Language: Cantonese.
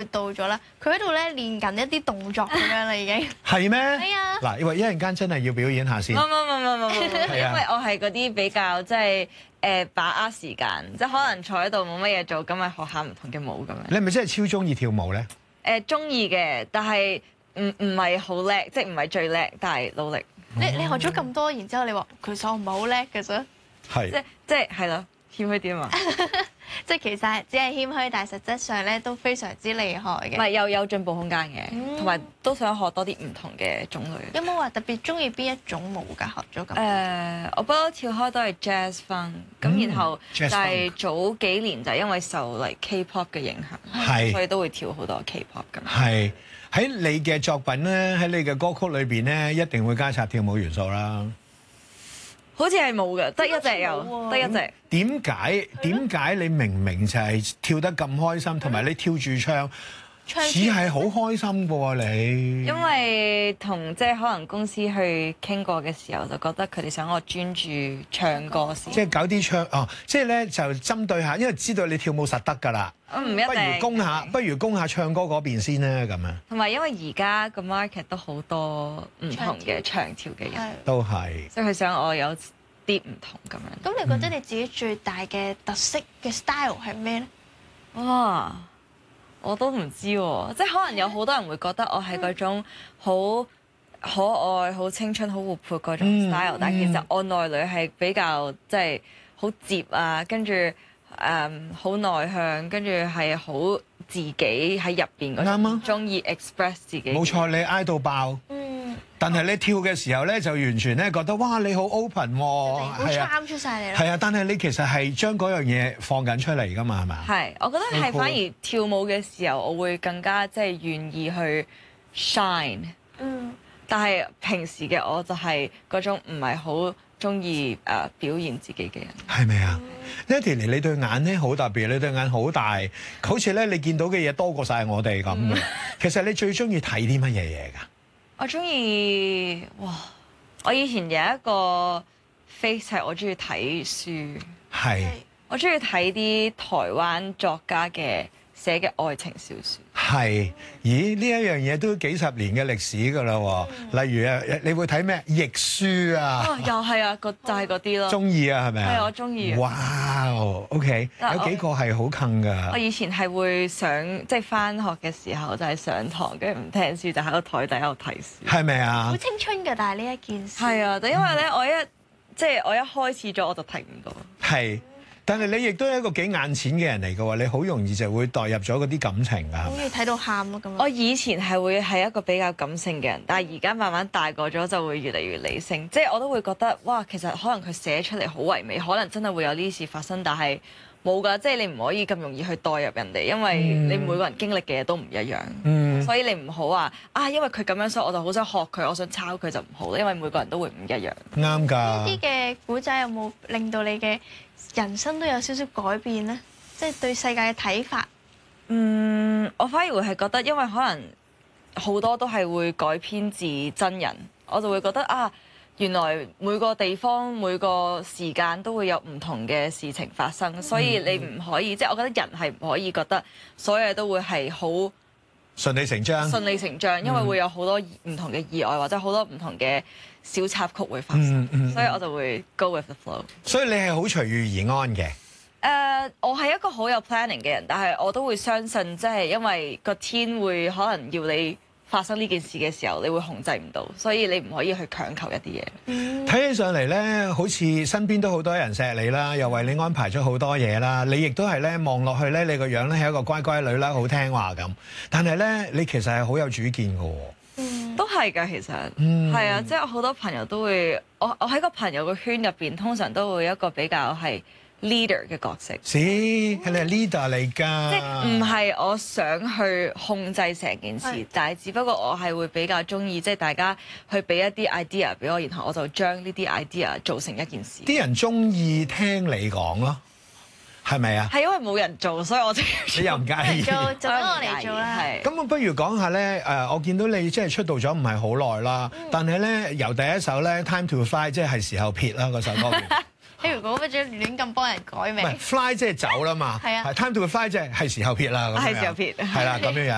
到咗啦，佢喺度咧練緊一啲動作咁樣啦，已經。 係咩？ 係啊。 嗱，因為一陣間真係要表演下先。 唔， 係啊因為我係嗰啲比較即係把握時間，即係可能坐喺度冇乜嘢做，咁咪學下唔同嘅舞咁樣。 你係咪真係超中意跳舞咧？ 中意嘅，但係唔係好叻，即係唔係最叻，但係努力。 你學咗咁多，然之後你話其實我唔係好叻嘅啫。 係。 即係咯，謙虛啲啊嘛。 即係其實只係謙虛，但係實質上咧都非常之厲害嘅。 唔係有進步空間嘅，同埋都想學多啲唔同嘅種類。 有冇話特別中意邊一種舞㗎？學咗咁。 我不嬲跳開都係 jazz funk，咁然後 jazz 但係早幾年就因為受嚟 K-pop 嘅影響， 係所以都會跳好多 K-pop 咁。 係喺你嘅作品咧，喺你嘅歌曲裏邊咧，一定會加插跳舞元素啦。 好似係冇嘅，得一隻有，得一隻。 點解你明明就係跳得咁開心，同埋你跳住唱，似係好開心嘅喎你？ 因為同即係可能公司去傾過嘅時候，就覺得佢哋想我專注唱歌先。 即係搞啲唱哦，即係咧就針對下，因為知道你跳舞實得㗎啦。 唔一定。 不如攻下唱歌嗰邊先啦，咁啊。 同埋因為而家個 market 都好多唔同嘅唱跳嘅人， 都係。 所以佢想我有啲唔同咁樣。 咁你覺得你自己最大嘅特色嘅 style 係咩咧？ 哇！我都唔知喎，即係可能有好多人會覺得我係嗰種好可愛、好青春、好活潑嗰種 style，但係其實我內裏係比較即係好接啊，跟住好內向，跟住係好自己喺入邊嗰種，中意 express 自己。 冇錯，你嗌到爆。但係你跳嘅時候咧，就完全咧覺得哇，你好 open 喎， 好 charm 出晒嚟啦。 係啊，但係你其實係將嗰樣嘢放緊出嚟㗎嘛，係咪啊？ 係，我覺得係反而跳舞嘅時候，我會更加即係願意去 shine。但係平時嘅我就係嗰種唔係好中意表現自己嘅人。係咪啊？Natalie，你對眼咧好特別，你對眼好大，好似咧你見到嘅嘢多過晒我哋咁嘅。其實你最中意睇啲乜嘢嘢㗎？ 我中意我以前有一個 face 係我中意睇書， 係我中意睇啲台灣作家嘅寫嘅愛情小説。 係，咦？呢一樣嘢都幾十年嘅歷史㗎啦喎。例如啊，你會睇咩亦舒啊？ 又係啊，就係嗰啲咯。 中意啊，係咪啊？ 係我中意。 哇 OK， 有幾個係好近㗎。 我以前係會上即係返學嘅時候就係上堂，跟住唔聽書就喺個台底喺度睇書。 係咪啊？ 好青春㗎，但係呢一件事。 係啊，但因為咧，我一開始咗我就停唔到。 係。但係你亦都係一個幾眼淺嘅人嚟嘅喎，你好容易就會代入咗嗰啲感情㗎。 好似睇到喊咯咁。 我以前係會係一個比較感性嘅人，但係而家慢慢大個咗就會越嚟越理性，即係我都會覺得哇，其實可能佢寫出嚟好唯美，可能真係會有呢啲事發生，但係冇㗎，即係你唔可以咁容易去代入人哋，因為你每個人經歷嘅嘢都唔一樣，所以你唔好話因為佢咁樣，所以我就好想學佢，我想抄佢就唔好，因為每個人都會唔一樣。 啱㗎。 呢啲嘅古仔有冇令到你嘅人生都有少少改變呢？即係對世界嘅睇法。 我反而會係覺得，因為可能好多都係會改編自真人，我就會覺得原來每個地方每個時間都會有唔同嘅事情發生，所以你唔可以即係我覺得人係唔可以覺得所有嘢都會係好順理成章。 順理成章，因為會有好多唔同嘅意外或者好多唔同嘅小插曲會發生，所以我就會 go with the flow。 所以你係好隨遇而安嘅。 我係一個好有 planning 嘅人，但係我都會相信，即係因為個天會可能要你發生呢件事嘅時候，你會控制唔到，所以你唔可以去強求一啲嘢。 睇起上嚟咧，好似身邊都好多人錫你啦，又為你安排咗好多嘢啦。你亦都係咧望落去咧，你個樣咧係一個乖乖女啦，好聽話咁。但係咧，你其實係好有主見㗎喎。 都係㗎，其實係啊，即係好多朋友都會，我喺個朋友個圈入邊，通常都會一個比較係 leader 嘅角色。 係你係 leader 嚟㗎。即係唔係我想去控制成件事，但係只不過我係會比較中意，即係大家去俾一啲 idea 俾我，然後我就將呢啲 idea 做成一件事。 啲人中意聽你講咯，係咪啊？ 係因為冇人做，所以我就你又唔介意？ 就等我嚟做啦。 咁我不如講下咧，我見到你即係出道咗唔係好耐啦，但係咧由第一首咧《Time to Fly》即係時候撇啦嗰首歌。 你如果乜嘢亂咁幫人改名？ 唔係 fly 即係走啦嘛。 係啊。 Time to Fly 即係時候撇啦。 係時候撇。 係啦，咁樣樣。